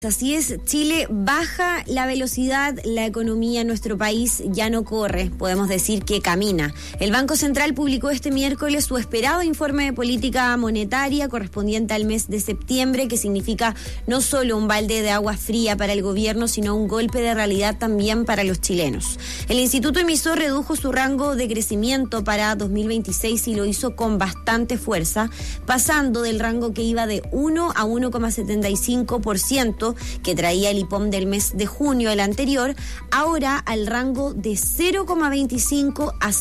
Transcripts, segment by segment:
Así es, Chile baja la velocidad, la economía en nuestro país ya no corre, podemos decir que camina. El Banco Central publicó este miércoles su esperado informe de política monetaria correspondiente al mes de septiembre, que significa no solo un balde de agua fría para el gobierno, sino un golpe de realidad también para los chilenos. El Instituto Emisor redujo su rango de crecimiento para 2026 y lo hizo con bastante fuerza, pasando del rango que iba de 1 a 1,75%, que traía el IPOM del mes de junio, el anterior, ahora al rango de 0,25 a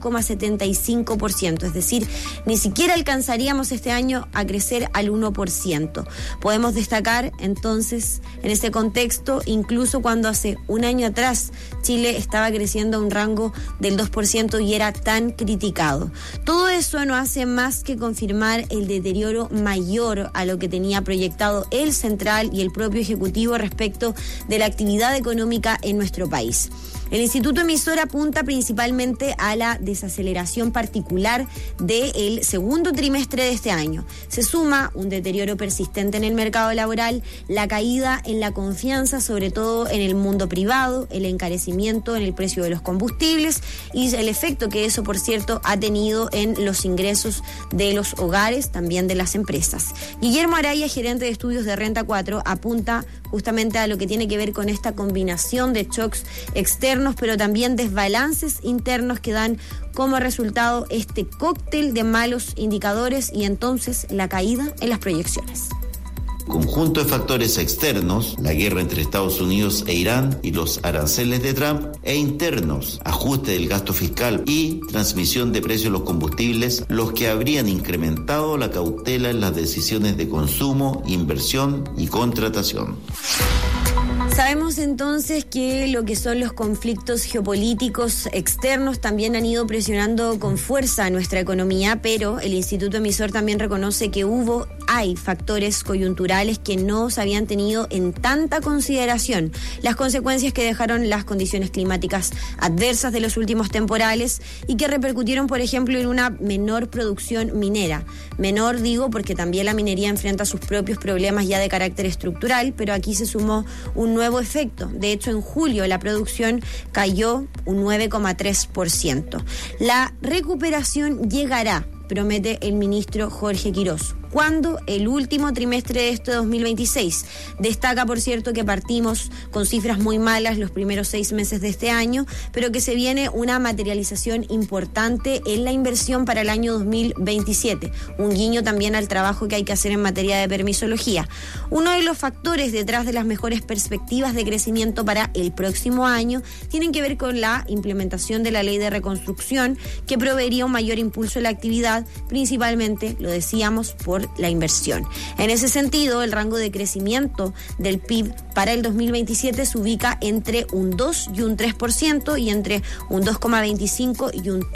0,75%, es decir, ni siquiera alcanzaríamos este año a crecer al 1%. Podemos destacar entonces en ese contexto, incluso cuando hace un año atrás Chile estaba creciendo a un rango del 2% y era tan criticado. Todo eso no hace más que confirmar el deterioro mayor a lo que tenía proyectado el Central y el propio Ejecutivo respecto de la actividad económica en nuestro país. El Instituto Emisor apunta principalmente a la desaceleración particular del segundo trimestre de este año. Se suma un deterioro persistente en el mercado laboral, la caída en la confianza, sobre todo en el mundo privado, el encarecimiento en el precio de los combustibles y el efecto que eso, por cierto, ha tenido en los ingresos de los hogares, también de las empresas. Guillermo Araya, gerente de estudios de Renta 4, apunta justamente a lo que tiene que ver con esta combinación de shocks externos, pero también desbalances internos que dan como resultado este cóctel de malos indicadores y entonces la caída en las proyecciones. Conjunto de factores externos, la guerra entre Estados Unidos e Irán y los aranceles de Trump, e internos, ajuste del gasto fiscal y transmisión de precios de los combustibles, los que habrían incrementado la cautela en las decisiones de consumo, inversión y contratación. Sabemos entonces que lo que son los conflictos geopolíticos externos también han ido presionando con fuerza a nuestra economía, pero el Instituto Emisor también reconoce que hay factores coyunturales que no se habían tenido en tanta consideración. Las consecuencias que dejaron las condiciones climáticas adversas de los últimos temporales y que repercutieron, por ejemplo, en una menor producción minera. Menor, digo, porque también la minería enfrenta sus propios problemas ya de carácter estructural, pero aquí se sumó un nuevo efecto. De hecho, en julio la producción cayó un 9,3%. La recuperación llegará, promete el ministro Jorge Quirós. ¿Cuándo? El último trimestre de este 2026. Destaca, por cierto, que partimos con cifras muy malas los primeros 6 meses de este año, pero que se viene una materialización importante en la inversión para el año 2027. Un guiño también al trabajo que hay que hacer en materia de permisología. Uno de los factores detrás de las mejores perspectivas de crecimiento para el próximo año tienen que ver con la implementación de la ley de reconstrucción, que proveería un mayor impulso a la actividad, principalmente, lo decíamos, por la inversión. En ese sentido, el rango de crecimiento del PIB para el 2027 se ubica entre un 2 y un 3% y entre un 2,25 y un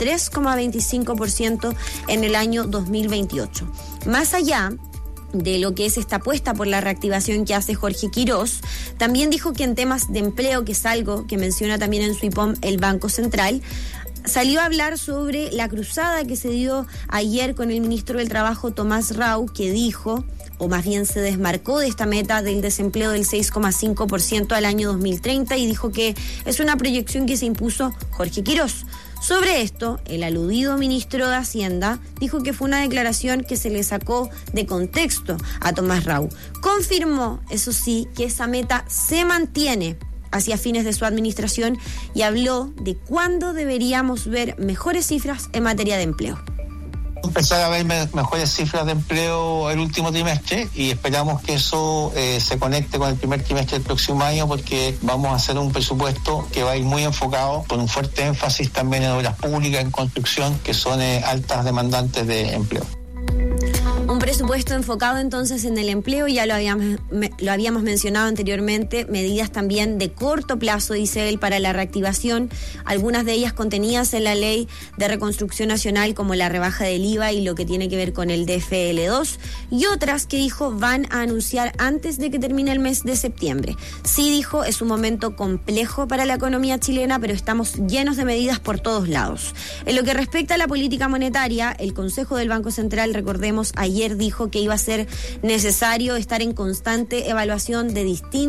3,25% en el año 2028. Más allá de lo que es esta apuesta por la reactivación que hace Jorge Quirós, también dijo que en temas de empleo, que es algo que menciona también en su IPOM el Banco Central, salió a hablar sobre la cruzada que se dio ayer con el ministro del Trabajo, Tomás Rau, que dijo, o más bien se desmarcó de esta meta del desempleo del 6,5% al año 2030 y dijo que es una proyección que se impuso Jorge Quirós. Sobre esto, el aludido ministro de Hacienda dijo que fue una declaración que se le sacó de contexto a Tomás Rau. Confirmó, eso sí, que esa meta se mantiene hacia fines de su administración y habló de cuándo deberíamos ver mejores cifras en materia de empleo. Empezar a ver mejores cifras de empleo el último trimestre y esperamos que eso se conecte con el primer trimestre del próximo año, porque vamos a hacer un presupuesto que va a ir muy enfocado, con un fuerte énfasis también en obras públicas, en construcción, que son altas demandantes de empleo. Un presupuesto enfocado entonces en el empleo, ya lo habíamos mencionado anteriormente, medidas también de corto plazo, dice él, para la reactivación, algunas de ellas contenidas en la ley de reconstrucción nacional, como la rebaja del IVA y lo que tiene que ver con el DFL2, y otras que dijo van a anunciar antes de que termine el mes de septiembre. Sí, dijo, es un momento complejo para la economía chilena, pero estamos llenos de medidas por todos lados. En lo que respecta a la política monetaria, el Consejo del Banco Central, recordemos, ayer dijo que iba a ser necesario estar en constante evaluación de distintos